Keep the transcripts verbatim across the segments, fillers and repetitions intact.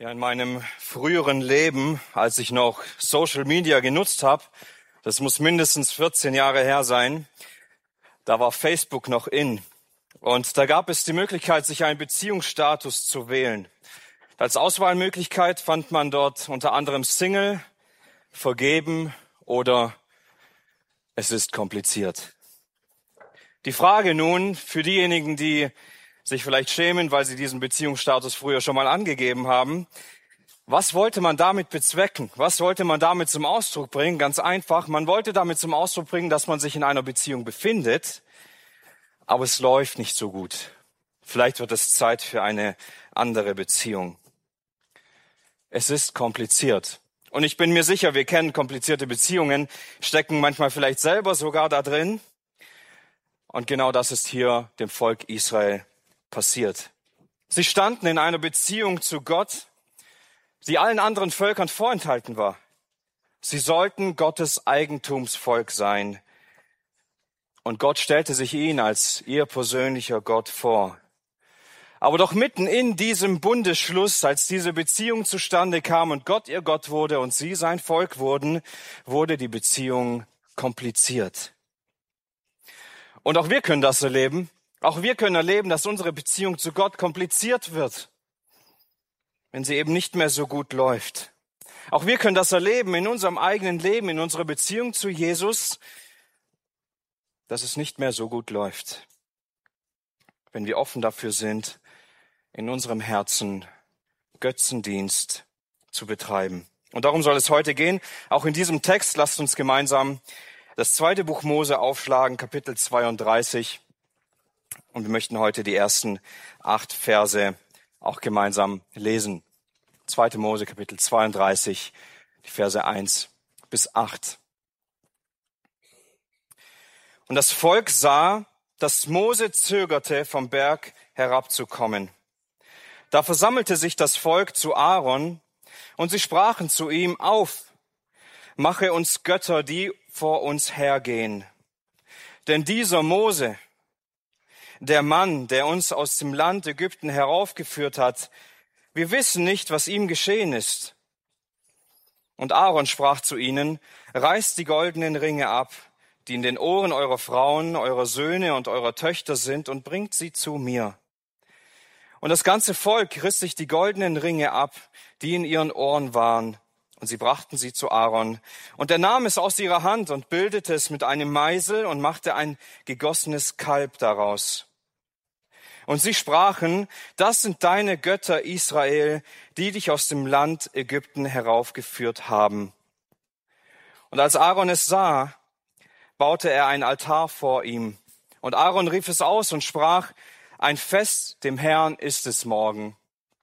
Ja, in meinem früheren Leben, als ich noch Social Media genutzt habe, das muss mindestens vierzehn Jahre her sein, da war Facebook noch in. Und da gab es die Möglichkeit, sich einen Beziehungsstatus zu wählen. Als Auswahlmöglichkeit fand man dort unter anderem Single, vergeben oder es ist kompliziert. Die Frage nun für diejenigen, die sich vielleicht schämen, weil sie diesen Beziehungsstatus früher schon mal angegeben haben. Was wollte man damit bezwecken? Was wollte man damit zum Ausdruck bringen? Ganz einfach, man wollte damit zum Ausdruck bringen, dass man sich in einer Beziehung befindet, aber es läuft nicht so gut. Vielleicht wird es Zeit für eine andere Beziehung. Es ist kompliziert. Und ich bin mir sicher, wir kennen komplizierte Beziehungen, stecken manchmal vielleicht selber sogar da drin. Und genau das ist hier dem Volk Israel passiert. Sie standen in einer Beziehung zu Gott, die allen anderen Völkern vorenthalten war. Sie sollten Gottes Eigentumsvolk sein. Und Gott stellte sich ihnen als ihr persönlicher Gott vor. Aber doch mitten in diesem Bundesschluss, als diese Beziehung zustande kam und Gott ihr Gott wurde und sie sein Volk wurden, wurde die Beziehung kompliziert. Und auch wir können das erleben. Auch wir können erleben, dass unsere Beziehung zu Gott kompliziert wird, wenn sie eben nicht mehr so gut läuft. Auch wir können das erleben in unserem eigenen Leben, in unserer Beziehung zu Jesus, dass es nicht mehr so gut läuft, wenn wir offen dafür sind, in unserem Herzen Götzendienst zu betreiben. Und darum soll es heute gehen. Auch in diesem Text lasst uns gemeinsam das zweite Buch Mose aufschlagen, Kapitel zweiunddreißig. Und wir möchten heute die ersten acht Verse auch gemeinsam lesen. zweite Mose, Kapitel zweiunddreißig, die Verse eins bis acht. Und das Volk sah, dass Mose zögerte, vom Berg herabzukommen. Da versammelte sich das Volk zu Aaron, und sie sprachen zu ihm: Auf, mache uns Götter, die vor uns hergehen. Denn dieser Mose, der Mann, der uns aus dem Land Ägypten heraufgeführt hat, wir wissen nicht, was ihm geschehen ist. Und Aaron sprach zu ihnen: Reißt die goldenen Ringe ab, die in den Ohren eurer Frauen, eurer Söhne und eurer Töchter sind, und bringt sie zu mir. Und das ganze Volk riss sich die goldenen Ringe ab, die in ihren Ohren waren, und sie brachten sie zu Aaron. Und er nahm es aus ihrer Hand und bildete es mit einem Meisel und machte ein gegossenes Kalb daraus. Und sie sprachen: Das sind deine Götter, Israel, die dich aus dem Land Ägypten heraufgeführt haben. Und als Aaron es sah, baute er ein Altar vor ihm. Und Aaron rief es aus und sprach: Ein Fest dem Herrn ist es morgen.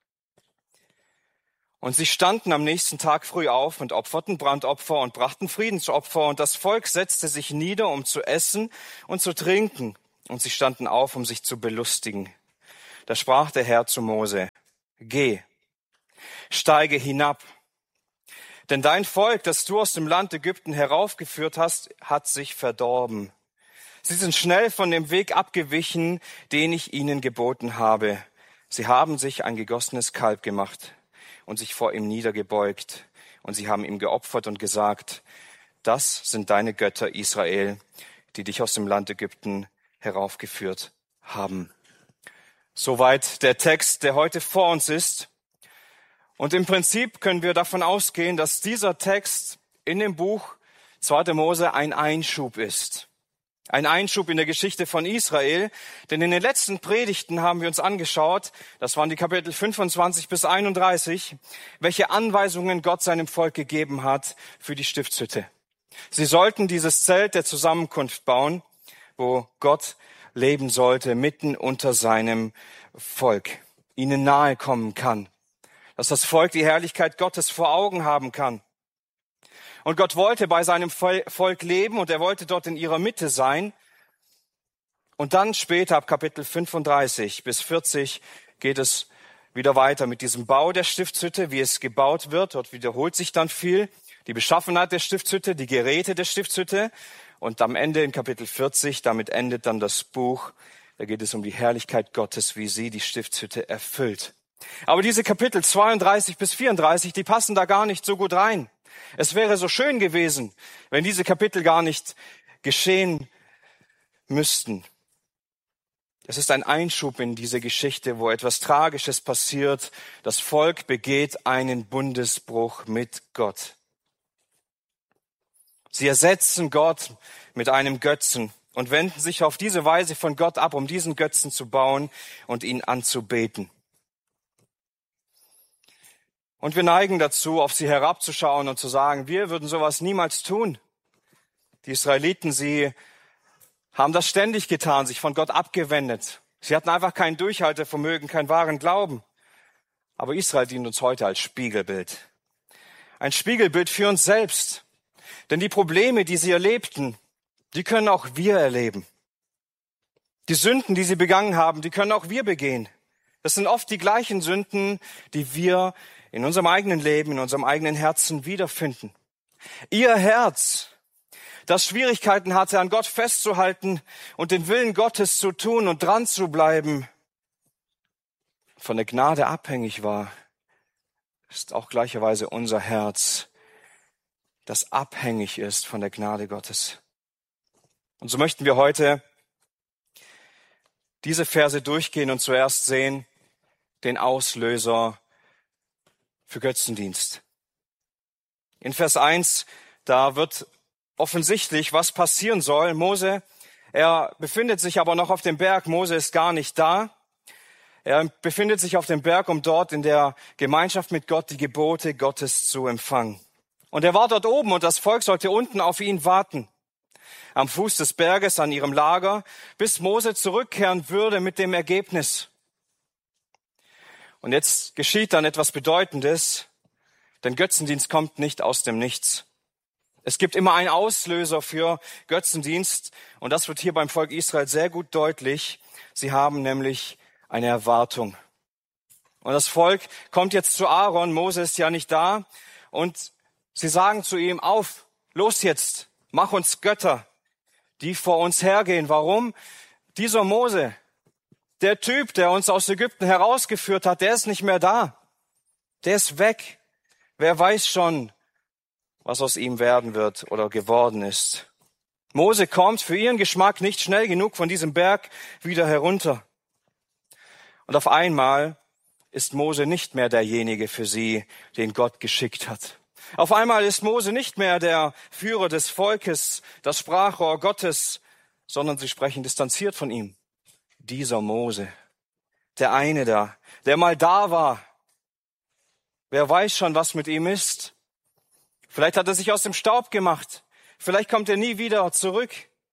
Und sie standen am nächsten Tag früh auf und opferten Brandopfer und brachten Friedensopfer. Und das Volk setzte sich nieder, um zu essen und zu trinken. Und sie standen auf, um sich zu belustigen. Da sprach der Herr zu Mose: Geh, steige hinab. Denn dein Volk, das du aus dem Land Ägypten heraufgeführt hast, hat sich verdorben. Sie sind schnell von dem Weg abgewichen, den ich ihnen geboten habe. Sie haben sich ein gegossenes Kalb gemacht und sich vor ihm niedergebeugt. Und sie haben ihm geopfert und gesagt: Das sind deine Götter, Israel, die dich aus dem Land Ägypten heraufgeführt haben. Soweit der Text, der heute vor uns ist. Und im Prinzip können wir davon ausgehen, dass dieser Text in dem Buch zweite Mose ein Einschub ist. Ein Einschub in der Geschichte von Israel. Denn in den letzten Predigten haben wir uns angeschaut, das waren die Kapitel fünfundzwanzig bis einunddreißig, welche Anweisungen Gott seinem Volk gegeben hat für die Stiftshütte. Sie sollten dieses Zelt der Zusammenkunft bauen, wo Gott leben sollte, mitten unter seinem Volk, ihnen nahe kommen kann, dass das Volk die Herrlichkeit Gottes vor Augen haben kann. Und Gott wollte bei seinem Volk leben und er wollte dort in ihrer Mitte sein. Und dann später, ab Kapitel fünfunddreißig bis vierzig, geht es wieder weiter mit diesem Bau der Stiftshütte, wie es gebaut wird. Dort wiederholt sich dann viel die Beschaffenheit der Stiftshütte, die Geräte der Stiftshütte. Und am Ende in Kapitel vierzig, damit endet dann das Buch, da geht es um die Herrlichkeit Gottes, wie sie die Stiftshütte erfüllt. Aber diese Kapitel zweiunddreißig bis vierunddreißig, die passen da gar nicht so gut rein. Es wäre so schön gewesen, wenn diese Kapitel gar nicht geschehen müssten. Es ist ein Einschub in diese Geschichte, wo etwas Tragisches passiert. Das Volk begeht einen Bundesbruch mit Gott. Sie ersetzen Gott mit einem Götzen und wenden sich auf diese Weise von Gott ab, um diesen Götzen zu bauen und ihn anzubeten. Und wir neigen dazu, auf sie herabzuschauen und zu sagen, wir würden sowas niemals tun. Die Israeliten, sie haben das ständig getan, sich von Gott abgewendet. Sie hatten einfach kein Durchhaltevermögen, keinen wahren Glauben. Aber Israel dient uns heute als Spiegelbild. Ein Spiegelbild für uns selbst. Denn die Probleme, die sie erlebten, die können auch wir erleben. Die Sünden, die sie begangen haben, die können auch wir begehen. Das sind oft die gleichen Sünden, die wir in unserem eigenen Leben, in unserem eigenen Herzen wiederfinden. Ihr Herz, das Schwierigkeiten hatte, an Gott festzuhalten und den Willen Gottes zu tun und dran zu bleiben, von der Gnade abhängig war, ist auch gleicherweise unser Herz, das abhängig ist von der Gnade Gottes. Und so möchten wir heute diese Verse durchgehen und zuerst sehen den Auslöser für Götzendienst. In Vers eins, da wird offensichtlich, was passieren soll. Mose, er befindet sich aber noch auf dem Berg. Mose ist gar nicht da. Er befindet sich auf dem Berg, um dort in der Gemeinschaft mit Gott die Gebote Gottes zu empfangen. Und er war dort oben und das Volk sollte unten auf ihn warten. Am Fuß des Berges, an ihrem Lager, bis Mose zurückkehren würde mit dem Ergebnis. Und jetzt geschieht dann etwas Bedeutendes, denn Götzendienst kommt nicht aus dem Nichts. Es gibt immer einen Auslöser für Götzendienst und das wird hier beim Volk Israel sehr gut deutlich. Sie haben nämlich eine Erwartung. Und das Volk kommt jetzt zu Aaron, Mose ist ja nicht da, und sie sagen zu ihm, auf, los jetzt, mach uns Götter, die vor uns hergehen. Warum? Dieser Mose, der Typ, der uns aus Ägypten herausgeführt hat, der ist nicht mehr da. Der ist weg. Wer weiß schon, was aus ihm werden wird oder geworden ist. Mose kommt für ihren Geschmack nicht schnell genug von diesem Berg wieder herunter. Und auf einmal ist Mose nicht mehr derjenige für sie, den Gott geschickt hat. Auf einmal ist Mose nicht mehr der Führer des Volkes, das Sprachrohr Gottes, sondern sie sprechen distanziert von ihm. Dieser Mose, der eine da, der mal da war. Wer weiß schon, was mit ihm ist. Vielleicht hat er sich aus dem Staub gemacht. Vielleicht kommt er nie wieder zurück.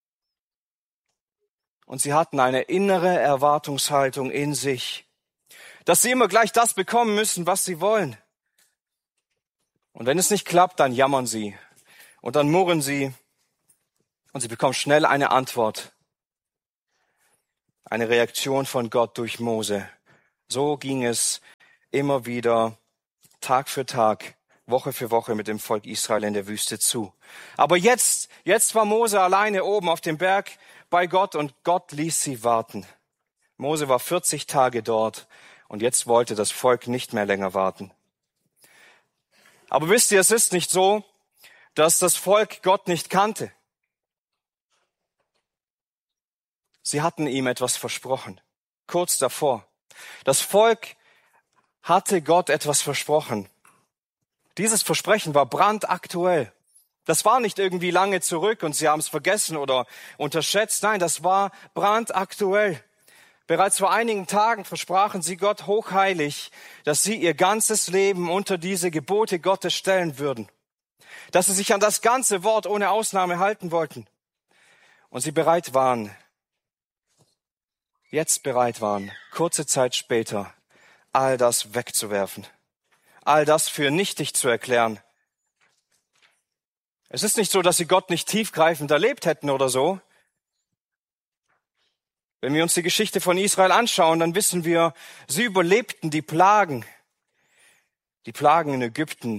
Und sie hatten eine innere Erwartungshaltung in sich, dass sie immer gleich das bekommen müssen, was sie wollen. Und wenn es nicht klappt, dann jammern sie und dann murren sie und sie bekommen schnell eine Antwort. Eine Reaktion von Gott durch Mose. So ging es immer wieder Tag für Tag, Woche für Woche mit dem Volk Israel in der Wüste zu. Aber jetzt, jetzt war Mose alleine oben auf dem Berg bei Gott und Gott ließ sie warten. Mose war vierzig Tage dort und jetzt wollte das Volk nicht mehr länger warten. Aber wisst ihr, es ist nicht so, dass das Volk Gott nicht kannte. Sie hatten ihm etwas versprochen, kurz davor. Das Volk hatte Gott etwas versprochen. Dieses Versprechen war brandaktuell. Das war nicht irgendwie lange zurück und sie haben es vergessen oder unterschätzt. Nein, das war brandaktuell. Bereits vor einigen Tagen versprachen sie Gott hochheilig, dass sie ihr ganzes Leben unter diese Gebote Gottes stellen würden. Dass sie sich an das ganze Wort ohne Ausnahme halten wollten. Und sie bereit waren, jetzt bereit waren, kurze Zeit später, all das wegzuwerfen. All das für nichtig zu erklären. Es ist nicht so, dass sie Gott nicht tiefgreifend erlebt hätten oder so. Wenn wir uns die Geschichte von Israel anschauen, dann wissen wir, sie überlebten die Plagen. Die Plagen in Ägypten,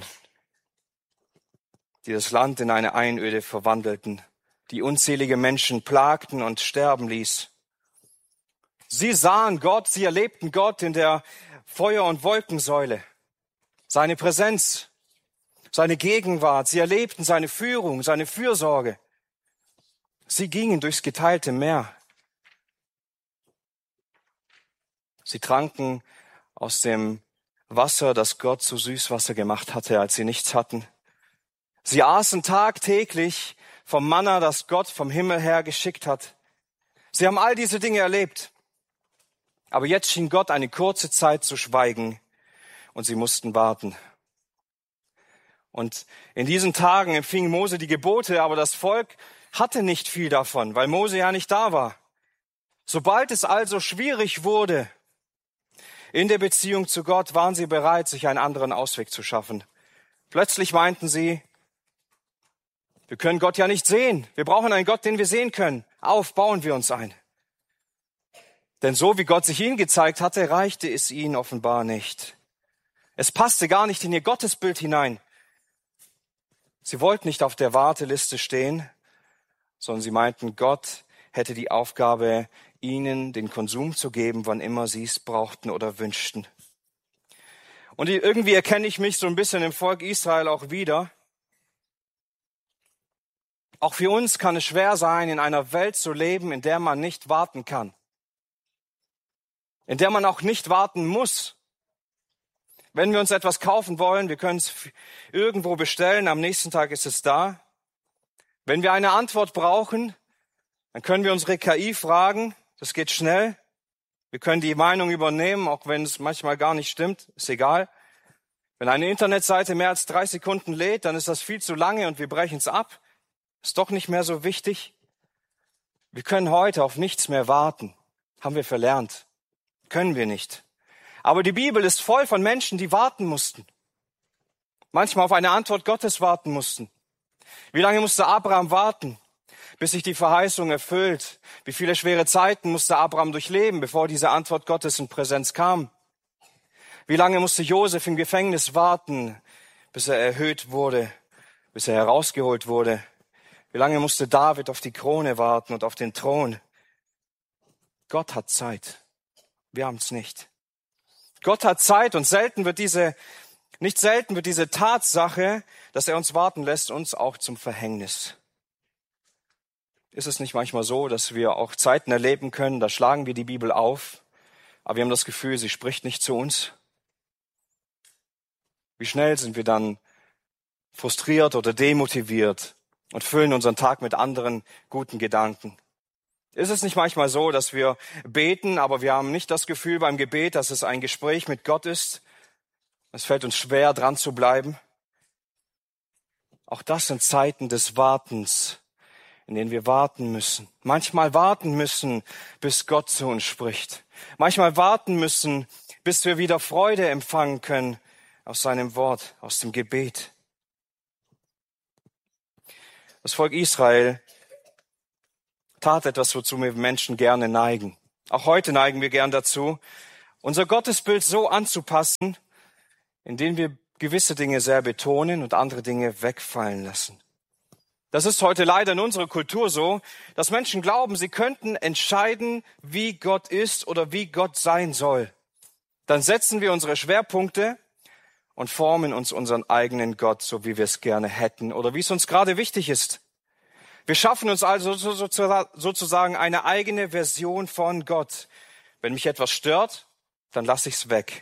die das Land in eine Einöde verwandelten, die unzählige Menschen plagten und sterben ließ. Sie sahen Gott, sie erlebten Gott in der Feuer- und Wolkensäule, seine Präsenz, seine Gegenwart. Sie erlebten seine Führung, seine Fürsorge. Sie gingen durchs geteilte Meer. Sie tranken aus dem Wasser, das Gott zu Süßwasser gemacht hatte, als sie nichts hatten. Sie aßen tagtäglich vom Manna, das Gott vom Himmel her geschickt hat. Sie haben all diese Dinge erlebt. Aber jetzt schien Gott eine kurze Zeit zu schweigen und sie mussten warten. Und in diesen Tagen empfing Mose die Gebote, aber das Volk hatte nicht viel davon, weil Mose ja nicht da war. Sobald es also schwierig wurde in der Beziehung zu Gott, waren sie bereit, sich einen anderen Ausweg zu schaffen. Plötzlich meinten sie, wir können Gott ja nicht sehen. Wir brauchen einen Gott, den wir sehen können. Auf, bauen wir uns ein. Denn so wie Gott sich ihnen gezeigt hatte, reichte es ihnen offenbar nicht. Es passte gar nicht in ihr Gottesbild hinein. Sie wollten nicht auf der Warteliste stehen, sondern sie meinten, Gott hätte die Aufgabe, ihnen den Konsum zu geben, wann immer sie es brauchten oder wünschten. Und irgendwie erkenne ich mich so ein bisschen im Volk Israel auch wieder. Auch für uns kann es schwer sein, in einer Welt zu leben, in der man nicht warten kann. In der man auch nicht warten muss. Wenn wir uns etwas kaufen wollen, wir können es irgendwo bestellen, am nächsten Tag ist es da. Wenn wir eine Antwort brauchen, dann können wir unsere K I fragen, das geht schnell. Wir können die Meinung übernehmen, auch wenn es manchmal gar nicht stimmt, ist egal. Wenn eine Internetseite mehr als drei Sekunden lädt, dann ist das viel zu lange und wir brechen es ab. Ist doch nicht mehr so wichtig. Wir können heute auf nichts mehr warten, haben wir verlernt. Können wir nicht. Aber die Bibel ist voll von Menschen, die warten mussten. Manchmal auf eine Antwort Gottes warten mussten. Wie lange musste Abraham warten, bis sich die Verheißung erfüllt? Wie viele schwere Zeiten musste Abraham durchleben, bevor diese Antwort Gottes in Präsenz kam? Wie lange musste Josef im Gefängnis warten, bis er erhöht wurde, bis er herausgeholt wurde? Wie lange musste David auf die Krone warten und auf den Thron? Gott hat Zeit. Wir haben es nicht. Gott hat Zeit und selten wird diese, nicht selten wird diese Tatsache, dass er uns warten lässt, uns auch zum Verhängnis. Ist es nicht manchmal so, dass wir auch Zeiten erleben können, da schlagen wir die Bibel auf, aber wir haben das Gefühl, sie spricht nicht zu uns? Wie schnell sind wir dann frustriert oder demotiviert und füllen unseren Tag mit anderen guten Gedanken? Ist es nicht manchmal so, dass wir beten, aber wir haben nicht das Gefühl beim Gebet, dass es ein Gespräch mit Gott ist? Es fällt uns schwer, dran zu bleiben. Auch das sind Zeiten des Wartens, in denen wir warten müssen. Manchmal warten müssen, bis Gott zu uns spricht. Manchmal warten müssen, bis wir wieder Freude empfangen können aus seinem Wort, aus dem Gebet. Das Volk Israel tat etwas, wozu wir Menschen gerne neigen. Auch heute neigen wir gern dazu, unser Gottesbild so anzupassen, indem wir gewisse Dinge sehr betonen und andere Dinge wegfallen lassen. Das ist heute leider in unserer Kultur so, dass Menschen glauben, sie könnten entscheiden, wie Gott ist oder wie Gott sein soll. Dann setzen wir unsere Schwerpunkte und formen uns unseren eigenen Gott, so wie wir es gerne hätten oder wie es uns gerade wichtig ist. Wir schaffen uns also sozusagen eine eigene Version von Gott. Wenn mich etwas stört, dann lasse ich es weg.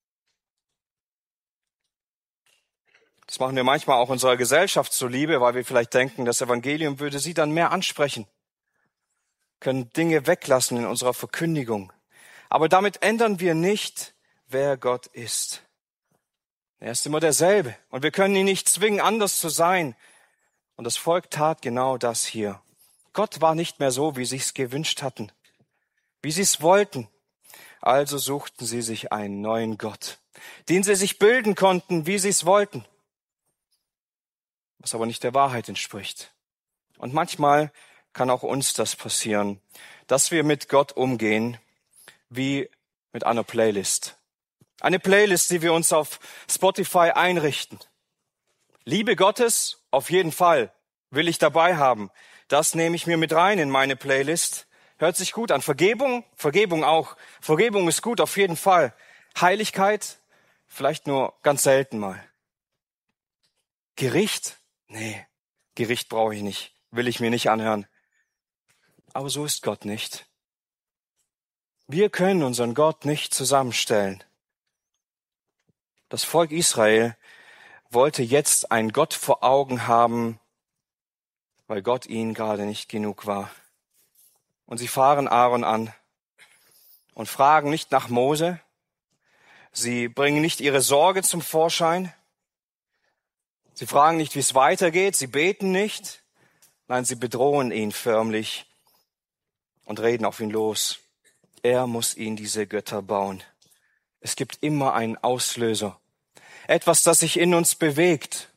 Das machen wir manchmal auch unserer Gesellschaft zuliebe, weil wir vielleicht denken, das Evangelium würde sie dann mehr ansprechen. Können Dinge weglassen in unserer Verkündigung. Aber damit ändern wir nicht, wer Gott ist. Er ist immer derselbe und wir können ihn nicht zwingen, anders zu sein. Und das Volk tat genau das hier. Gott war nicht mehr so, wie sie es gewünscht hatten, wie sie es wollten. Also suchten sie sich einen neuen Gott, den sie sich bilden konnten, wie sie es wollten, was aber nicht der Wahrheit entspricht. Und manchmal kann auch uns das passieren, dass wir mit Gott umgehen wie mit einer Playlist. Eine Playlist, die wir uns auf Spotify einrichten. Liebe Gottes, auf jeden Fall, will ich dabei haben. Das nehme ich mir mit rein in meine Playlist. Hört sich gut an. Vergebung, Vergebung auch. Vergebung ist gut, auf jeden Fall. Heiligkeit? Vielleicht nur ganz selten mal. Gericht? Nee, Gericht brauche ich nicht, will ich mir nicht anhören. Aber so ist Gott nicht. Wir können unseren Gott nicht zusammenstellen. Das Volk Israel wollte jetzt einen Gott vor Augen haben, weil Gott ihnen gerade nicht genug war. Und sie fahren Aaron an und fragen nicht nach Mose. Sie bringen nicht ihre Sorge zum Vorschein. Sie fragen nicht, wie es weitergeht. Sie beten nicht. Nein, sie bedrohen ihn förmlich und reden auf ihn los. Er muss ihnen diese Götter bauen. Es gibt immer einen Auslöser. Etwas, das sich in uns bewegt.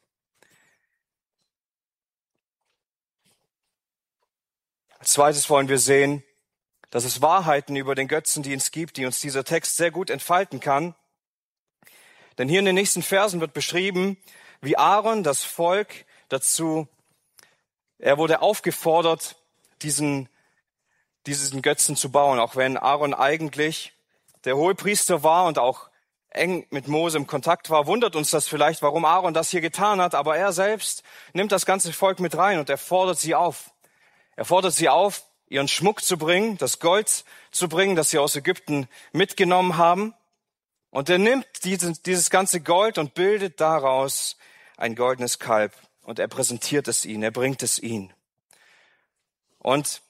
Als zweites wollen wir sehen, dass es Wahrheiten über den Götzendienst gibt, die uns dieser Text sehr gut entfalten kann. Denn hier in den nächsten Versen wird beschrieben, wie Aaron das Volk dazu, er wurde aufgefordert, diesen, diesen Götzen zu bauen, auch wenn Aaron eigentlich der Hohepriester war und auch eng mit Mose im Kontakt war, wundert uns das vielleicht, warum Aaron das hier getan hat, aber er selbst nimmt das ganze Volk mit rein und er fordert sie auf. Er fordert sie auf, ihren Schmuck zu bringen, das Gold zu bringen, das sie aus Ägypten mitgenommen haben. Und er nimmt dieses, dieses ganze Gold und bildet daraus ein goldenes Kalb. Und er präsentiert es ihnen, er bringt es ihnen. Und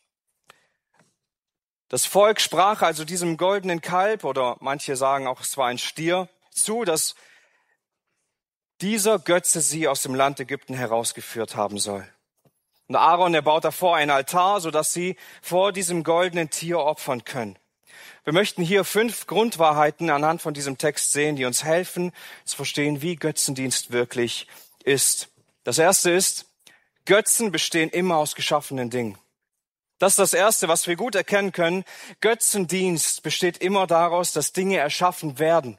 das Volk sprach also diesem goldenen Kalb, oder manche sagen auch, es war ein Stier, zu, dass dieser Götze sie aus dem Land Ägypten herausgeführt haben soll. Und Aaron, er baut davor einen Altar, sodass sie vor diesem goldenen Tier opfern können. Wir möchten hier fünf Grundwahrheiten anhand von diesem Text sehen, die uns helfen, zu verstehen, wie Götzendienst wirklich ist. Das erste ist, Götzen bestehen immer aus geschaffenen Dingen. Das ist das Erste, was wir gut erkennen können. Götzendienst besteht immer daraus, dass Dinge erschaffen werden.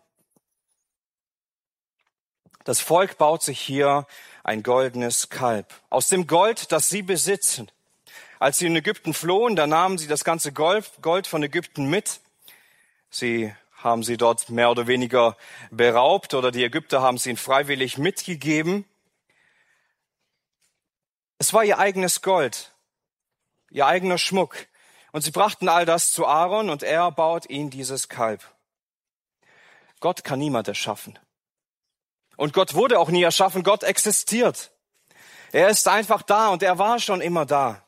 Das Volk baut sich hier ein goldenes Kalb aus dem Gold, das sie besitzen. Als sie in Ägypten flohen, da nahmen sie das ganze Gold von Ägypten mit. Sie haben sie dort mehr oder weniger beraubt oder die Ägypter haben sie ihnen freiwillig mitgegeben. Es war ihr eigenes Gold, ihr eigener Schmuck. Und sie brachten all das zu Aaron und er baut ihnen dieses Kalb. Gott kann niemand erschaffen. Und Gott wurde auch nie erschaffen, Gott existiert. Er ist einfach da und er war schon immer da.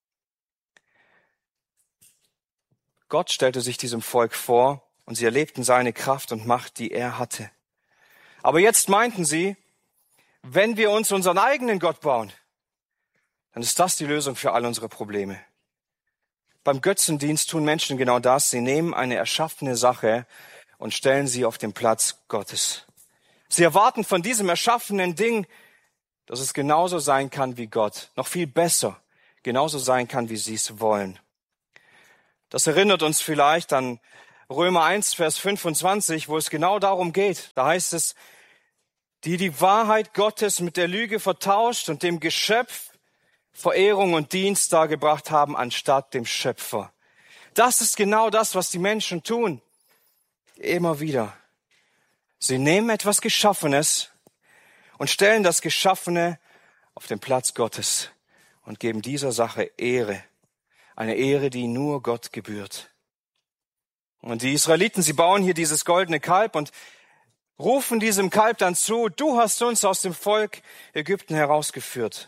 Gott stellte sich diesem Volk vor und sie erlebten seine Kraft und Macht, die er hatte. Aber jetzt meinten sie, wenn wir uns unseren eigenen Gott bauen, dann ist das die Lösung für all unsere Probleme. Beim Götzendienst tun Menschen genau das. Sie nehmen eine erschaffene Sache und stellen sie auf den Platz Gottes. Sie erwarten von diesem erschaffenen Ding, dass es genauso sein kann wie Gott, noch viel besser, genauso sein kann, wie sie es wollen. Das erinnert uns vielleicht an Römer eins, Vers fünfundzwanzig, wo es genau darum geht. Da heißt es, die die Wahrheit Gottes mit der Lüge vertauscht und dem Geschöpf Verehrung und Dienst dargebracht haben, anstatt dem Schöpfer. Das ist genau das, was die Menschen tun. Immer wieder. Sie nehmen etwas Geschaffenes und stellen das Geschaffene auf den Platz Gottes und geben dieser Sache Ehre. Eine Ehre, die nur Gott gebührt. Und die Israeliten, sie bauen hier dieses goldene Kalb und rufen diesem Kalb dann zu, du hast uns aus dem Volk Ägypten herausgeführt.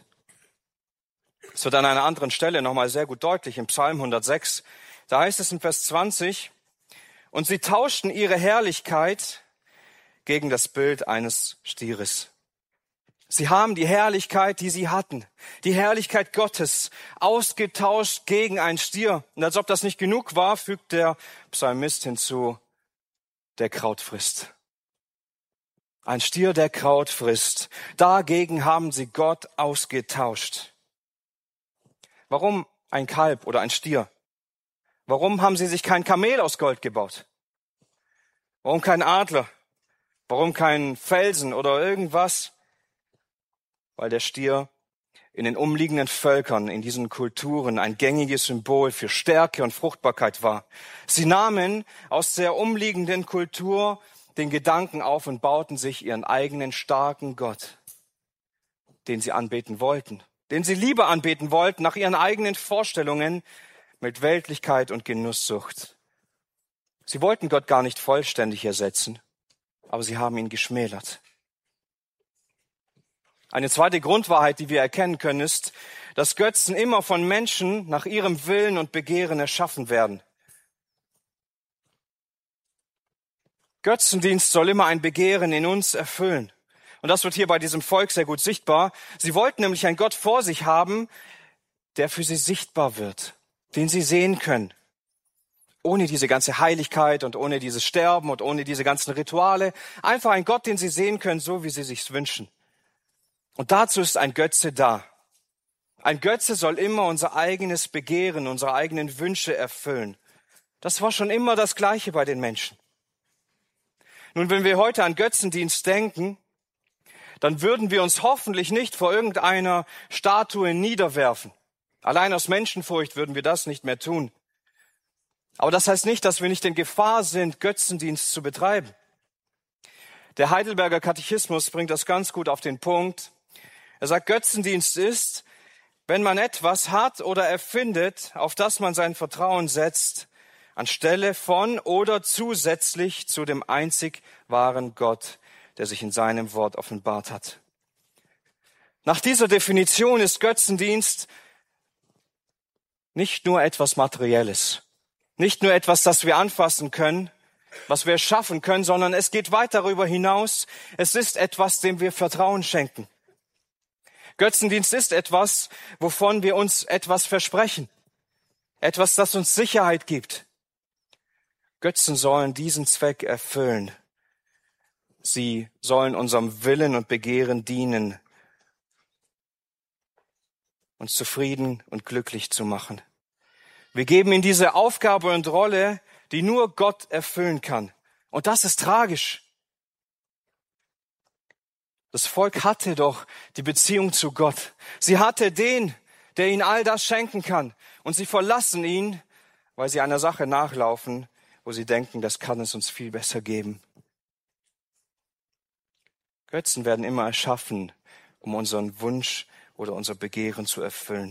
Es wird an einer anderen Stelle nochmal sehr gut deutlich, im Psalm hundertsechs. Da heißt es in Vers zwanzig, und sie tauschten ihre Herrlichkeit gegen das Bild eines Stieres. Sie haben die Herrlichkeit, die sie hatten, die Herrlichkeit Gottes, ausgetauscht gegen einen Stier. Und als ob das nicht genug war, fügt der Psalmist hinzu, der Kraut frisst. Ein Stier, der Kraut frisst. Dagegen haben sie Gott ausgetauscht. Warum ein Kalb oder ein Stier? Warum haben sie sich kein Kamel aus Gold gebaut? Warum kein Adler? Warum kein Felsen oder irgendwas? Weil der Stier in den umliegenden Völkern, in diesen Kulturen ein gängiges Symbol für Stärke und Fruchtbarkeit war. Sie nahmen aus der umliegenden Kultur den Gedanken auf und bauten sich ihren eigenen starken Gott, den sie anbeten wollten, den sie lieber anbeten wollten, nach ihren eigenen Vorstellungen mit Weltlichkeit und Genusssucht. Sie wollten Gott gar nicht vollständig ersetzen, aber sie haben ihn geschmälert. Eine zweite Grundwahrheit, die wir erkennen können, ist, dass Götzen immer von Menschen nach ihrem Willen und Begehren erschaffen werden. Götzendienst soll immer ein Begehren in uns erfüllen. Und das wird hier bei diesem Volk sehr gut sichtbar. Sie wollten nämlich einen Gott vor sich haben, der für sie sichtbar wird, den sie sehen können. Ohne diese ganze Heiligkeit und ohne dieses Sterben und ohne diese ganzen Rituale. Einfach ein Gott, den sie sehen können, so wie sie sich's wünschen. Und dazu ist ein Götze da. Ein Götze soll immer unser eigenes Begehren, unsere eigenen Wünsche erfüllen. Das war schon immer das Gleiche bei den Menschen. Nun, wenn wir heute an Götzendienst denken, dann würden wir uns hoffentlich nicht vor irgendeiner Statue niederwerfen. Allein aus Menschenfurcht würden wir das nicht mehr tun. Aber das heißt nicht, dass wir nicht in Gefahr sind, Götzendienst zu betreiben. Der Heidelberger Katechismus bringt das ganz gut auf den Punkt. Er sagt, Götzendienst ist, wenn man etwas hat oder erfindet, auf das man sein Vertrauen setzt, anstelle von oder zusätzlich zu dem einzig wahren Gott, der sich in seinem Wort offenbart hat. Nach dieser Definition ist Götzendienst nicht nur etwas Materielles, nicht nur etwas, das wir anfassen können, was wir schaffen können, sondern es geht weit darüber hinaus. Es ist etwas, dem wir Vertrauen schenken. Götzendienst ist etwas, wovon wir uns etwas versprechen, etwas, das uns Sicherheit gibt. Götzen sollen diesen Zweck erfüllen. Sie sollen unserem Willen und Begehren dienen, uns zufrieden und glücklich zu machen. Wir geben ihnen diese Aufgabe und Rolle, die nur Gott erfüllen kann. Und das ist tragisch. Das Volk hatte doch die Beziehung zu Gott. Sie hatte den, der ihnen all das schenken kann. Und sie verlassen ihn, weil sie einer Sache nachlaufen, wo sie denken, das kann es uns viel besser geben. Götzen werden immer erschaffen, um unseren Wunsch oder unser Begehren zu erfüllen.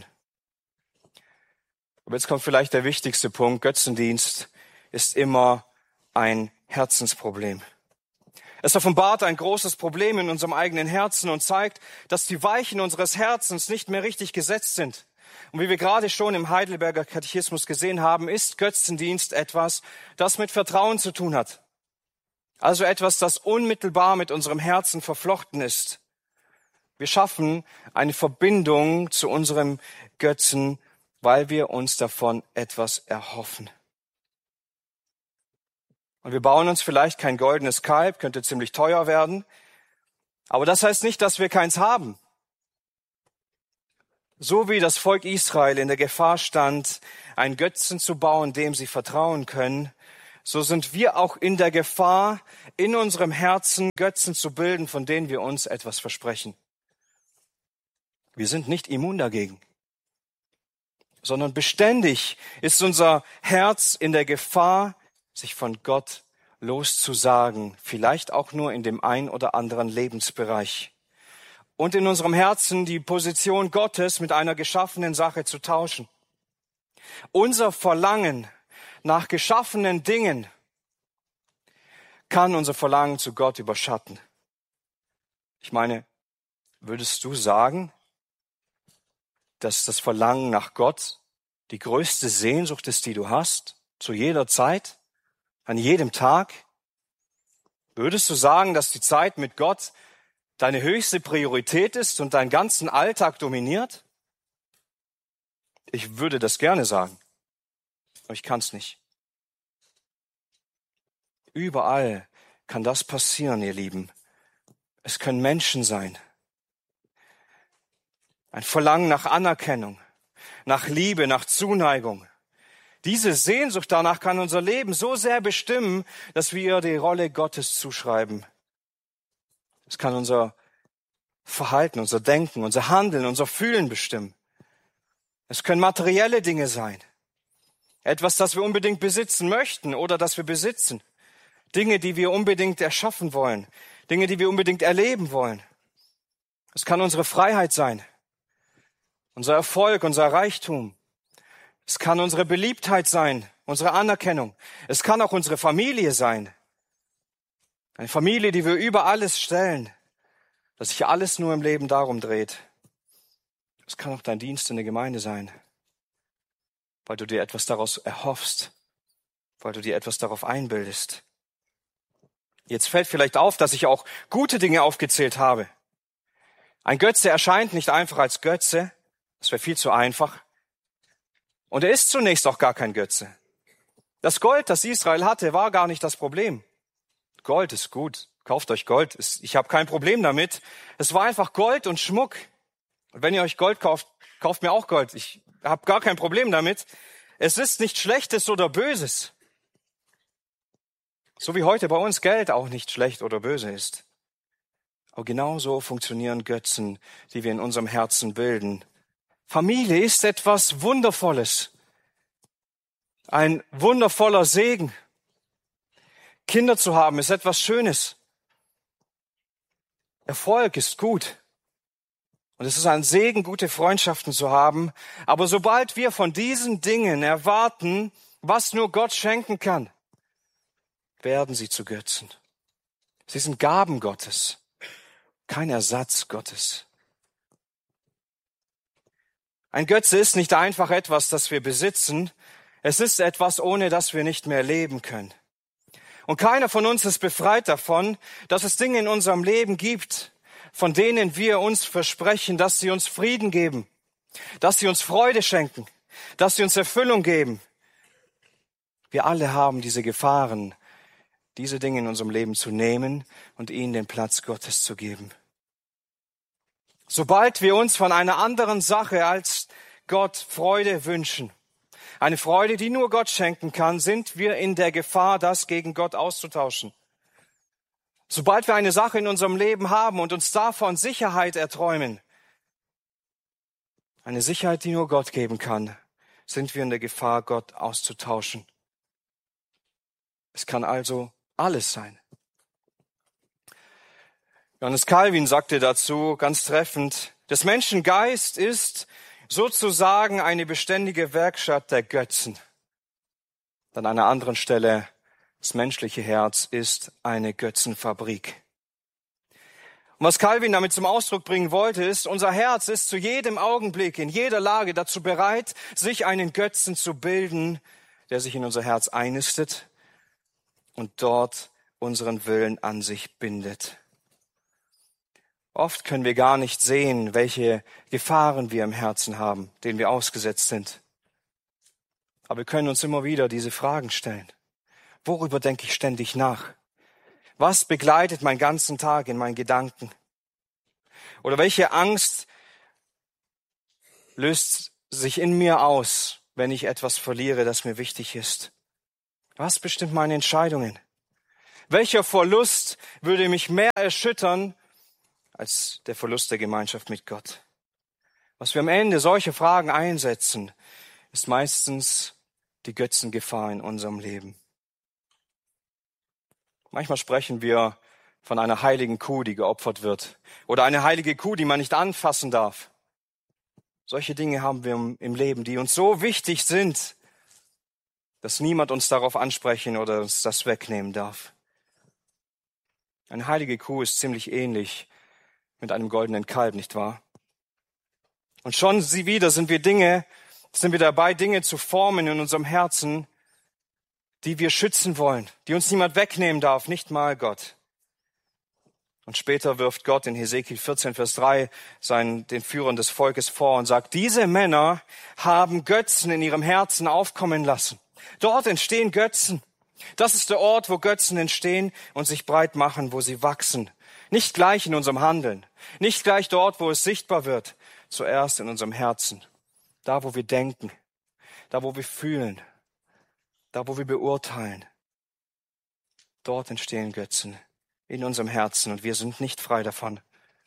Aber jetzt kommt vielleicht der wichtigste Punkt. Götzendienst ist immer ein Herzensproblem. Es offenbart ein großes Problem in unserem eigenen Herzen und zeigt, dass die Weichen unseres Herzens nicht mehr richtig gesetzt sind. Und wie wir gerade schon im Heidelberger Katechismus gesehen haben, ist Götzendienst etwas, das mit Vertrauen zu tun hat. Also etwas, das unmittelbar mit unserem Herzen verflochten ist. Wir schaffen eine Verbindung zu unserem Götzen, weil wir uns davon etwas erhoffen. Und wir bauen uns vielleicht kein goldenes Kalb, könnte ziemlich teuer werden. Aber das heißt nicht, dass wir keins haben. So wie das Volk Israel in der Gefahr stand, einen Götzen zu bauen, dem sie vertrauen können, so sind wir auch in der Gefahr, in unserem Herzen Götzen zu bilden, von denen wir uns etwas versprechen. Wir sind nicht immun dagegen, sondern beständig ist unser Herz in der Gefahr, sich von Gott loszusagen, vielleicht auch nur in dem ein oder anderen Lebensbereich. Und in unserem Herzen die Position Gottes mit einer geschaffenen Sache zu tauschen. Unser Verlangen nach geschaffenen Dingen kann unser Verlangen zu Gott überschatten. Ich meine, würdest du sagen, dass das Verlangen nach Gott die größte Sehnsucht ist, die du hast, zu jeder Zeit, an jedem Tag? Würdest du sagen, dass die Zeit mit Gott deine höchste Priorität ist und deinen ganzen Alltag dominiert? Ich würde das gerne sagen, aber ich kann es nicht. Überall kann das passieren, ihr Lieben. Es können Menschen sein. Ein Verlangen nach Anerkennung, nach Liebe, nach Zuneigung. Diese Sehnsucht danach kann unser Leben so sehr bestimmen, dass wir ihr die Rolle Gottes zuschreiben. Es kann unser Verhalten, unser Denken, unser Handeln, unser Fühlen bestimmen. Es können materielle Dinge sein. Etwas, das wir unbedingt besitzen möchten oder das wir besitzen. Dinge, die wir unbedingt erschaffen wollen, Dinge, die wir unbedingt erleben wollen. Es kann unsere Freiheit sein, unser Erfolg, unser Reichtum. Es kann unsere Beliebtheit sein, unsere Anerkennung. Es kann auch unsere Familie sein. Eine Familie, die wir über alles stellen, dass sich alles nur im Leben darum dreht. Es kann auch dein Dienst in der Gemeinde sein, weil du dir etwas daraus erhoffst, weil du dir etwas darauf einbildest. Jetzt fällt vielleicht auf, dass ich auch gute Dinge aufgezählt habe. Ein Götze erscheint nicht einfach als Götze, das wäre viel zu einfach. Und er ist zunächst auch gar kein Götze. Das Gold, das Israel hatte, war gar nicht das Problem. Gold ist gut, kauft euch Gold, ich habe kein Problem damit. Es war einfach Gold und Schmuck. Und wenn ihr euch Gold kauft, kauft mir auch Gold. Ich habe gar kein Problem damit. Es ist nicht Schlechtes oder Böses. So wie heute bei uns Geld auch nicht schlecht oder böse ist. Aber genauso funktionieren Götzen, die wir in unserem Herzen bilden. Familie ist etwas Wundervolles. Ein wundervoller Segen. Kinder zu haben ist etwas Schönes. Erfolg ist gut. Und es ist ein Segen, gute Freundschaften zu haben. Aber sobald wir von diesen Dingen erwarten, was nur Gott schenken kann, werden sie zu Götzen. Sie sind Gaben Gottes, kein Ersatz Gottes. Ein Götze ist nicht einfach etwas, das wir besitzen. Es ist etwas, ohne das wir nicht mehr leben können. Und keiner von uns ist befreit davon, dass es Dinge in unserem Leben gibt, von denen wir uns versprechen, dass sie uns Frieden geben, dass sie uns Freude schenken, dass sie uns Erfüllung geben. Wir alle haben diese Gefahren, diese Dinge in unserem Leben zu nehmen und ihnen den Platz Gottes zu geben. Sobald wir uns von einer anderen Sache als Gott Freude wünschen, eine Freude, die nur Gott schenken kann, sind wir in der Gefahr, das gegen Gott auszutauschen. Sobald wir eine Sache in unserem Leben haben und uns davon Sicherheit erträumen, eine Sicherheit, die nur Gott geben kann, sind wir in der Gefahr, Gott auszutauschen. Es kann also alles sein. Johannes Calvin sagte dazu ganz treffend, des Menschen Geist ist sozusagen eine beständige Werkstatt der Götzen. An einer anderen Stelle, das menschliche Herz ist eine Götzenfabrik. Und was Calvin damit zum Ausdruck bringen wollte, ist, unser Herz ist zu jedem Augenblick, in jeder Lage dazu bereit, sich einen Götzen zu bilden, der sich in unser Herz einnistet und dort unseren Willen an sich bindet. Oft können wir gar nicht sehen, welche Gefahren wir im Herzen haben, denen wir ausgesetzt sind. Aber wir können uns immer wieder diese Fragen stellen. Worüber denke ich ständig nach? Was begleitet meinen ganzen Tag in meinen Gedanken? Oder welche Angst löst sich in mir aus, wenn ich etwas verliere, das mir wichtig ist? Was bestimmt meine Entscheidungen? Welcher Verlust würde mich mehr erschüttern als der Verlust der Gemeinschaft mit Gott? Was wir am Ende solche Fragen einsetzen, ist meistens die Götzengefahr in unserem Leben. Manchmal sprechen wir von einer heiligen Kuh, die geopfert wird, oder eine heilige Kuh, die man nicht anfassen darf. Solche Dinge haben wir im Leben, die uns so wichtig sind, dass niemand uns darauf ansprechen oder uns das wegnehmen darf. Eine heilige Kuh ist ziemlich ähnlich mit einem goldenen Kalb, nicht wahr? Und schon sie wieder sind wir Dinge, sind wir dabei, Dinge zu formen in unserem Herzen, die wir schützen wollen, die uns niemand wegnehmen darf, nicht mal Gott. Und später wirft Gott in Hesekiel vierzehn, Vers drei seinen, den Führern des Volkes vor und sagt, diese Männer haben Götzen in ihrem Herzen aufkommen lassen. Dort entstehen Götzen. Das ist der Ort, wo Götzen entstehen und sich breit machen, wo sie wachsen. Nicht gleich in unserem Handeln, nicht gleich dort, wo es sichtbar wird, zuerst in unserem Herzen. Da, wo wir denken, da, wo wir fühlen, da, wo wir beurteilen. Dort entstehen Götzen in unserem Herzen und wir sind nicht frei davon.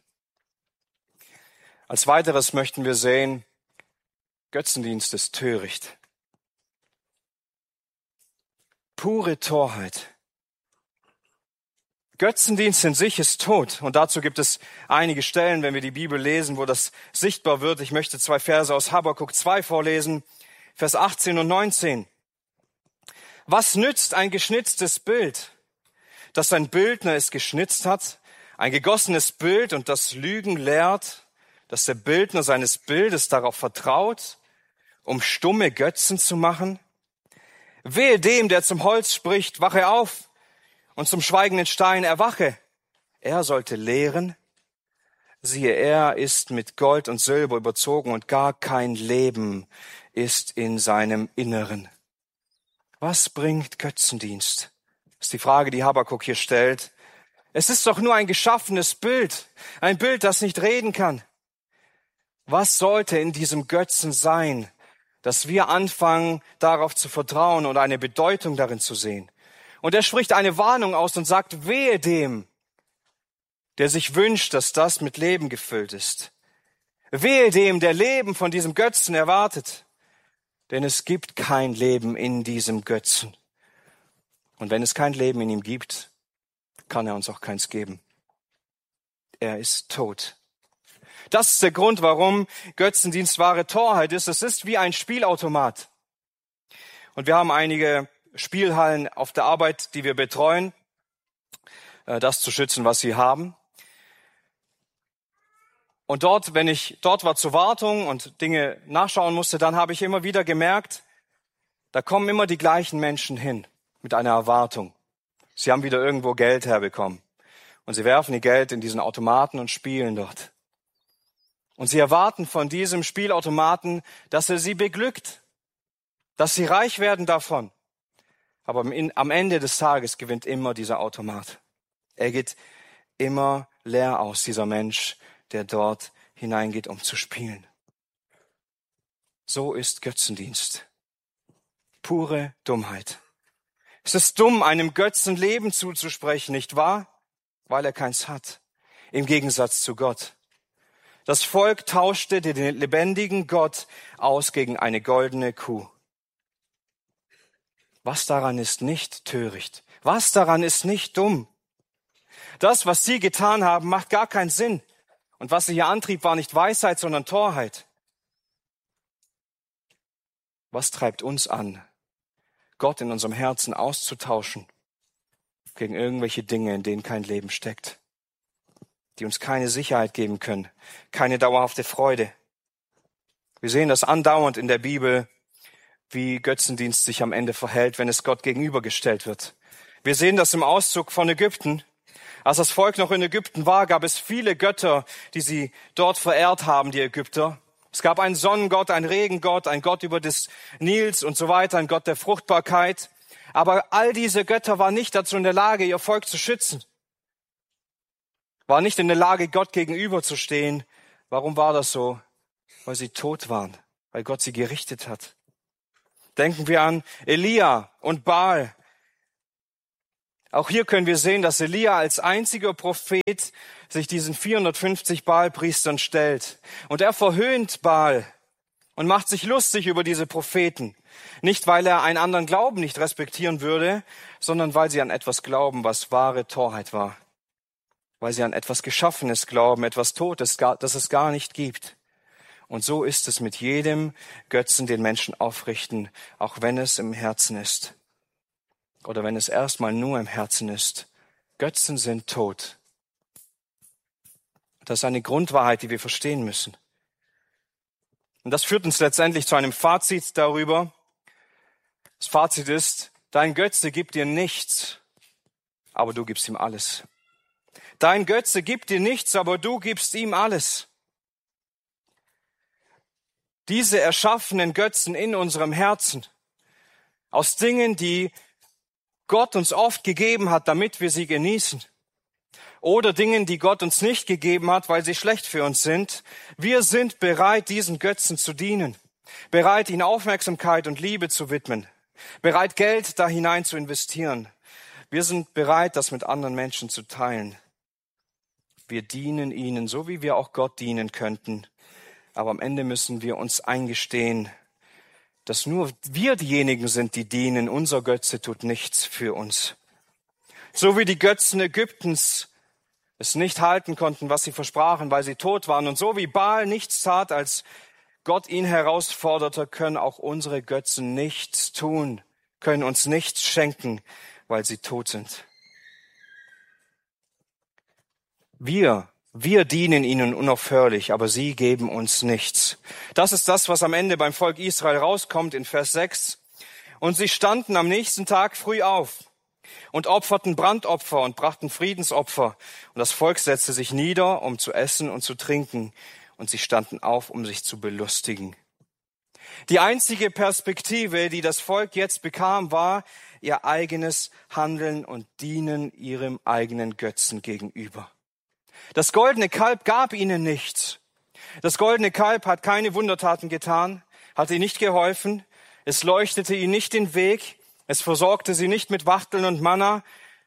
Als weiteres möchten wir sehen, Götzendienst ist töricht. Pure Torheit. Götzendienst in sich ist tot. Und dazu gibt es einige Stellen, wenn wir die Bibel lesen, wo das sichtbar wird. Ich möchte zwei Verse aus Habakuk zwei vorlesen, Vers achtzehn und neunzehn. Was nützt ein geschnitztes Bild, dass ein Bildner es geschnitzt hat, ein gegossenes Bild und das Lügen lehrt, dass der Bildner seines Bildes darauf vertraut, um stumme Götzen zu machen? Wehe dem, der zum Holz spricht, wache auf, und zum schweigenden Stein erwache. Er sollte lehren. Siehe, er ist mit Gold und Silber überzogen und gar kein Leben ist in seinem Inneren. Was bringt Götzendienst? Das ist die Frage, die Habakuk hier stellt. Es ist doch nur ein geschaffenes Bild, ein Bild, das nicht reden kann. Was sollte in diesem Götzen sein, dass wir anfangen, darauf zu vertrauen oder eine Bedeutung darin zu sehen? Und er spricht eine Warnung aus und sagt, wehe dem, der sich wünscht, dass das mit Leben gefüllt ist. Wehe dem, der Leben von diesem Götzen erwartet. Denn es gibt kein Leben in diesem Götzen. Und wenn es kein Leben in ihm gibt, kann er uns auch keins geben. Er ist tot. Das ist der Grund, warum Götzendienst wahre Torheit ist. Es ist wie ein Spielautomat. Und wir haben einige Spielhallen auf der Arbeit, die wir betreuen, das zu schützen, was sie haben. Und dort, wenn ich dort war zur Wartung und Dinge nachschauen musste, dann habe ich immer wieder gemerkt, da kommen immer die gleichen Menschen hin mit einer Erwartung. Sie haben wieder irgendwo Geld herbekommen. Und sie werfen ihr Geld in diesen Automaten und spielen dort. Und sie erwarten von diesem Spielautomaten, dass er sie beglückt, dass sie reich werden davon. Aber am Ende des Tages gewinnt immer dieser Automat. Er geht immer leer aus, dieser Mensch, der dort hineingeht, um zu spielen. So ist Götzendienst. Pure Dummheit. Es ist dumm, einem Götzen Leben zuzusprechen, nicht wahr? Weil er keins hat. Im Gegensatz zu Gott. Das Volk tauschte den lebendigen Gott aus gegen eine goldene Kuh. Was daran ist nicht töricht? Was daran ist nicht dumm? Das, was sie getan haben, macht gar keinen Sinn. Und was sie hier antrieb, war nicht Weisheit, sondern Torheit. Was treibt uns an, Gott in unserem Herzen auszutauschen gegen irgendwelche Dinge, in denen kein Leben steckt, die uns keine Sicherheit geben können, keine dauerhafte Freude? Wir sehen das andauernd in der Bibel, wie Götzendienst sich am Ende verhält, wenn es Gott gegenübergestellt wird. Wir sehen das im Auszug von Ägypten. Als das Volk noch in Ägypten war, gab es viele Götter, die sie dort verehrt haben, die Ägypter. Es gab einen Sonnengott, einen Regengott, einen Gott über des Nils und so weiter, einen Gott der Fruchtbarkeit. Aber all diese Götter waren nicht dazu in der Lage, ihr Volk zu schützen. Waren nicht in der Lage, Gott gegenüberzustehen. Warum war das so? Weil sie tot waren, weil Gott sie gerichtet hat. Denken wir an Elia und Baal. Auch hier können wir sehen, dass Elia als einziger Prophet sich diesen vierhundertfünfzig Baal-Priestern stellt. Und er verhöhnt Baal und macht sich lustig über diese Propheten. Nicht, weil er einen anderen Glauben nicht respektieren würde, sondern weil sie an etwas glauben, was wahre Torheit war. Weil sie an etwas Geschaffenes glauben, etwas Totes, das es gar nicht gibt. Und so ist es mit jedem Götzen, den Menschen aufrichten, auch wenn es im Herzen ist. Oder wenn es erstmal nur im Herzen ist. Götzen sind tot. Das ist eine Grundwahrheit, die wir verstehen müssen. Und das führt uns letztendlich zu einem Fazit darüber. Das Fazit ist, dein Götze gibt dir nichts, aber du gibst ihm alles. Dein Götze gibt dir nichts, aber du gibst ihm alles. Diese erschaffenen Götzen in unserem Herzen, aus Dingen, die Gott uns oft gegeben hat, damit wir sie genießen, oder Dingen, die Gott uns nicht gegeben hat, weil sie schlecht für uns sind, wir sind bereit, diesen Götzen zu dienen, bereit, ihnen Aufmerksamkeit und Liebe zu widmen, bereit, Geld da hinein zu investieren. Wir sind bereit, das mit anderen Menschen zu teilen. Wir dienen ihnen, so wie wir auch Gott dienen könnten. Aber am Ende müssen wir uns eingestehen, dass nur wir diejenigen sind, die dienen. Unser Götze tut nichts für uns. So wie die Götzen Ägyptens es nicht halten konnten, was sie versprachen, weil sie tot waren. Und so wie Baal nichts tat, als Gott ihn herausforderte, können auch unsere Götzen nichts tun, können uns nichts schenken, weil sie tot sind. Wir, wir dienen ihnen unaufhörlich, aber sie geben uns nichts. Das ist das, was am Ende beim Volk Israel rauskommt in Vers sechs. Und sie standen am nächsten Tag früh auf und opferten Brandopfer und brachten Friedensopfer. Und das Volk setzte sich nieder, um zu essen und zu trinken. Und sie standen auf, um sich zu belustigen. Die einzige Perspektive, die das Volk jetzt bekam, war ihr eigenes Handeln und Dienen ihrem eigenen Götzen gegenüber. Das goldene Kalb gab ihnen nichts. Das goldene Kalb hat keine Wundertaten getan, hat ihnen nicht geholfen. Es leuchtete ihnen nicht den Weg. Es versorgte sie nicht mit Wachteln und Manna.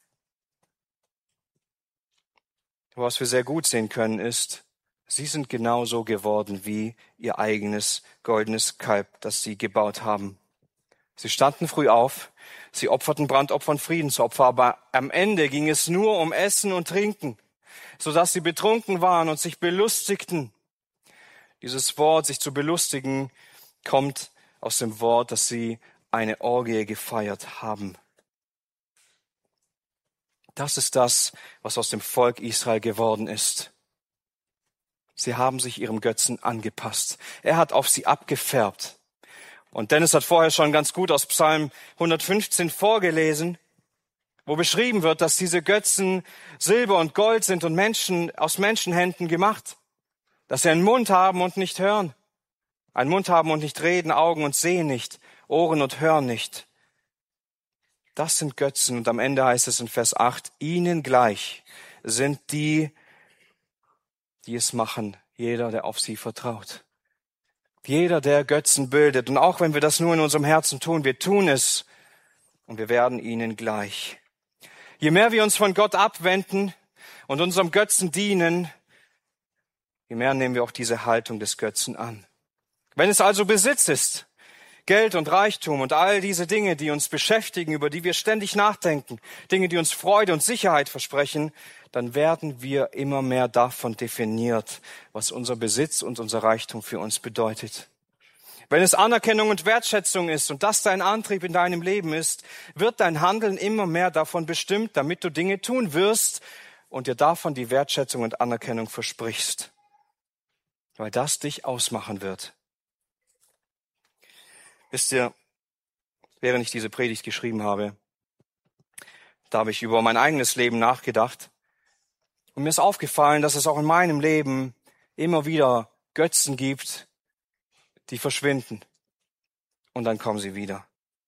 Was wir sehr gut sehen können, ist, sie sind genauso geworden wie ihr eigenes goldenes Kalb, das sie gebaut haben. Sie standen früh auf, sie opferten Brandopfer und Friedensopfer, aber am Ende ging es nur um Essen und Trinken, sodass sie betrunken waren und sich belustigten. Dieses Wort, sich zu belustigen, kommt aus dem Wort, dass sie eine Orgie gefeiert haben. Das ist das, was aus dem Volk Israel geworden ist. Sie haben sich ihrem Götzen angepasst. Er hat auf sie abgefärbt. Und Dennis hat vorher schon ganz gut aus Psalm hundertfünfzehn vorgelesen, wo beschrieben wird, dass diese Götzen Silber und Gold sind und Menschen aus Menschenhänden gemacht. Dass sie einen Mund haben und nicht hören. Einen Mund haben und nicht reden, Augen und sehen nicht, Ohren und hören nicht. Das sind Götzen. Und am Ende heißt es in Vers acht, ihnen gleich sind die, die es machen, jeder, der auf sie vertraut. Jeder, der Götzen bildet. Und auch wenn wir das nur in unserem Herzen tun, wir tun es und wir werden ihnen gleich. Je mehr wir uns von Gott abwenden und unserem Götzen dienen, je mehr nehmen wir auch diese Haltung des Götzen an. Wenn es also Besitz ist, Geld und Reichtum und all diese Dinge, die uns beschäftigen, über die wir ständig nachdenken, Dinge, die uns Freude und Sicherheit versprechen, dann werden wir immer mehr davon definiert, was unser Besitz und unser Reichtum für uns bedeutet. Wenn es Anerkennung und Wertschätzung ist und das dein Antrieb in deinem Leben ist, wird dein Handeln immer mehr davon bestimmt, damit du Dinge tun wirst und dir davon die Wertschätzung und Anerkennung versprichst, weil das dich ausmachen wird. Wisst ihr, während ich diese Predigt geschrieben habe, da habe ich über mein eigenes Leben nachgedacht. Und mir ist aufgefallen, dass es auch in meinem Leben immer wieder Götzen gibt, die verschwinden. Und dann kommen sie wieder.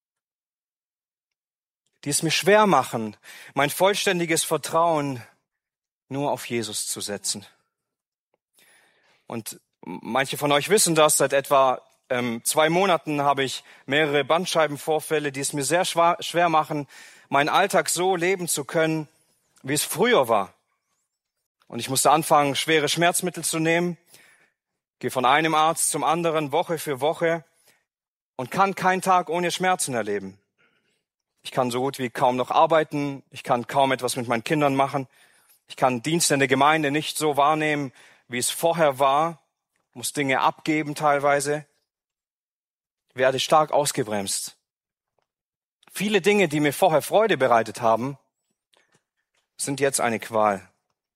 Die es mir schwer machen, mein vollständiges Vertrauen nur auf Jesus zu setzen. Und manche von euch wissen das, seit etwa ähm, zwei Monaten habe ich mehrere Bandscheibenvorfälle, die es mir sehr schwer, schwer machen, meinen Alltag so leben zu können, wie es früher war. Und ich musste anfangen, schwere Schmerzmittel zu nehmen, gehe von einem Arzt zum anderen, Woche für Woche und kann keinen Tag ohne Schmerzen erleben. Ich kann so gut wie kaum noch arbeiten, ich kann kaum etwas mit meinen Kindern machen, ich kann Dienste in der Gemeinde nicht so wahrnehmen, wie es vorher war, muss Dinge abgeben teilweise, werde stark ausgebremst. Viele Dinge, die mir vorher Freude bereitet haben, sind jetzt eine Qual.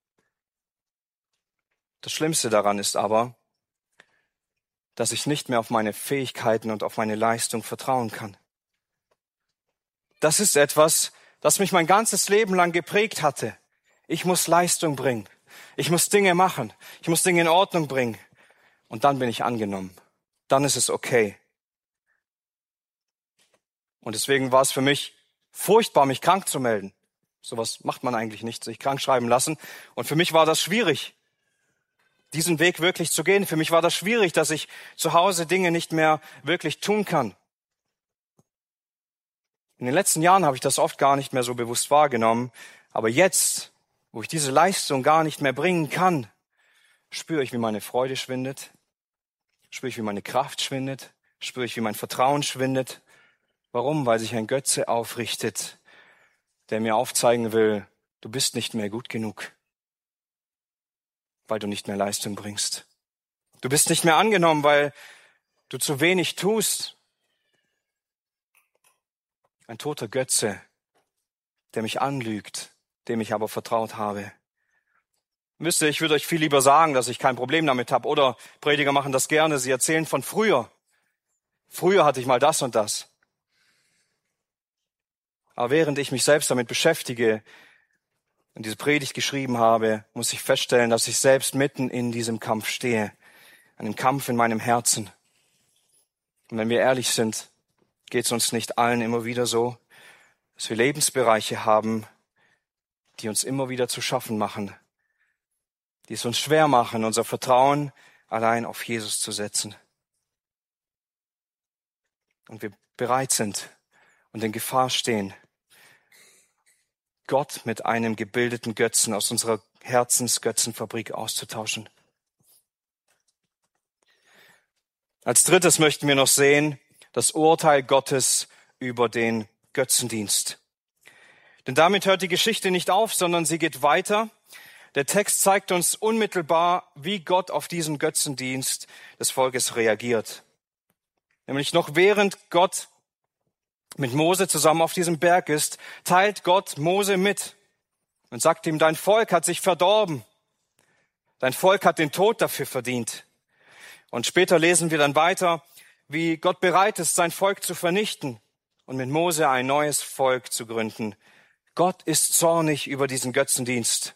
Das Schlimmste daran ist aber, dass ich nicht mehr auf meine Fähigkeiten und auf meine Leistung vertrauen kann. Das ist etwas, das mich mein ganzes Leben lang geprägt hatte. Ich muss Leistung bringen. Ich muss Dinge machen. Ich muss Dinge in Ordnung bringen. Und dann bin ich angenommen. Dann ist es okay. Und deswegen war es für mich furchtbar, mich krank zu melden. Sowas macht man eigentlich nicht, sich krank schreiben lassen. Und für mich war das schwierig, diesen Weg wirklich zu gehen. Für mich war das schwierig, dass ich zu Hause Dinge nicht mehr wirklich tun kann. In den letzten Jahren habe ich das oft gar nicht mehr so bewusst wahrgenommen. Aber jetzt, wo ich diese Leistung gar nicht mehr bringen kann, spüre ich, wie meine Freude schwindet, spüre ich, wie meine Kraft schwindet, spüre ich, wie mein Vertrauen schwindet. Warum? Weil sich ein Götze aufrichtet, der mir aufzeigen will, du bist nicht mehr gut genug, weil du nicht mehr Leistung bringst. Du bist nicht mehr angenommen, weil du zu wenig tust. Ein toter Götze, der mich anlügt, dem ich aber vertraut habe. Wisst ihr, ich würde euch viel lieber sagen, dass ich kein Problem damit habe. Oder Prediger machen das gerne, sie erzählen von früher. Früher hatte ich mal das und das. Aber während ich mich selbst damit beschäftige und diese Predigt geschrieben habe, muss ich feststellen, dass ich selbst mitten in diesem Kampf stehe. Einem Kampf in meinem Herzen. Und wenn wir ehrlich sind, geht es uns nicht allen immer wieder so, dass wir Lebensbereiche haben, die uns immer wieder zu schaffen machen, die es uns schwer machen, unser Vertrauen allein auf Jesus zu setzen. Und wir bereit sind und in Gefahr stehen, Gott mit einem gebildeten Götzen aus unserer Herzensgötzenfabrik auszutauschen. Als drittes möchten wir noch sehen, das Urteil Gottes über den Götzendienst. Denn damit hört die Geschichte nicht auf, sondern sie geht weiter. Der Text zeigt uns unmittelbar, wie Gott auf diesen Götzendienst des Volkes reagiert. Nämlich noch während Gott mit Mose zusammen auf diesem Berg ist, teilt Gott Mose mit und sagt ihm, dein Volk hat sich verdorben. Dein Volk hat den Tod dafür verdient. Und später lesen wir dann weiter, wie Gott bereit ist, sein Volk zu vernichten und mit Mose ein neues Volk zu gründen. Gott ist zornig über diesen Götzendienst.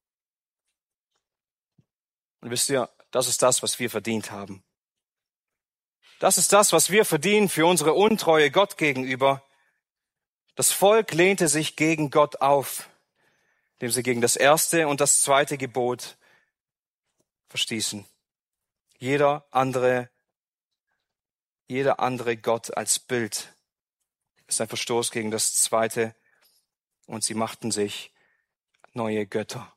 Und wisst ihr, das ist das, was wir verdient haben. Das ist das, was wir verdienen für unsere Untreue Gott gegenüber. Das Volk lehnte sich gegen Gott auf, indem sie gegen das erste und das zweite Gebot verstießen. Jeder andere, jeder andere Gott als Bild ist ein Verstoß gegen das zweite und sie machten sich neue Götter.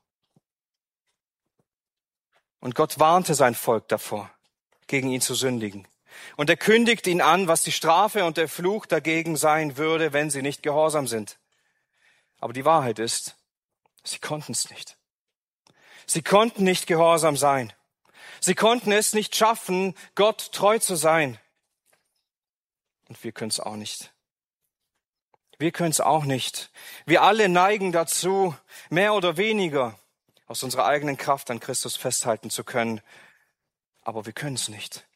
Und Gott warnte sein Volk davor, gegen ihn zu sündigen. Und er kündigt ihnen an, was die Strafe und der Fluch dagegen sein würde, wenn sie nicht gehorsam sind. Aber die Wahrheit ist, sie konnten es nicht. Sie konnten nicht gehorsam sein. Sie konnten es nicht schaffen, Gott treu zu sein. Und wir können es auch nicht. Wir können es auch nicht. Wir alle neigen dazu, mehr oder weniger aus unserer eigenen Kraft an Christus festhalten zu können. Aber wir können es nicht.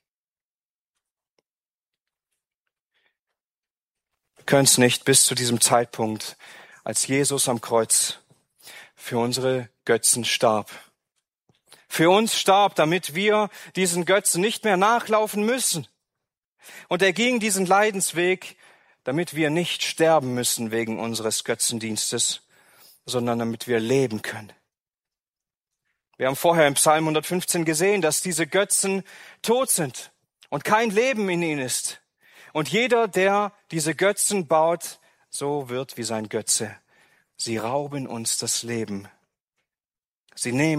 Wir können es nicht bis zu diesem Zeitpunkt, als Jesus am Kreuz für unsere Götzen starb. Für uns starb, damit wir diesen Götzen nicht mehr nachlaufen müssen. Und er ging diesen Leidensweg, damit wir nicht sterben müssen wegen unseres Götzendienstes, sondern damit wir leben können. Wir haben vorher im Psalm hundertfünfzehn gesehen, dass diese Götzen tot sind und kein Leben in ihnen ist. Und jeder, der diese Götzen baut, so wird wie sein Götze. Sie rauben uns das Leben. Sie nehmen